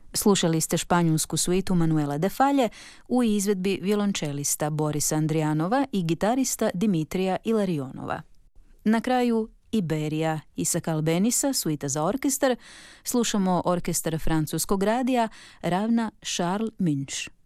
Slušali ste španjolsku suitu Manuela de Falle u izvedbi violončelista Borisa Andrijanova i gitarista Dimitrija Ilarionova. Na kraju Iberija Isaka Albenisa, suita za orkestar, slušamo orkestar Francuskog radija Ravna Charles Munch.